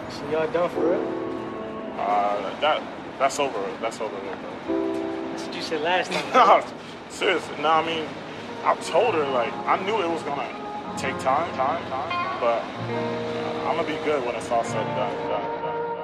So y'all done for real? That's over. That's over with, though. That's what you said last time. No, seriously. No, I mean, I told her like I knew it was gonna take time, but I'm gonna be good when it's all said and done.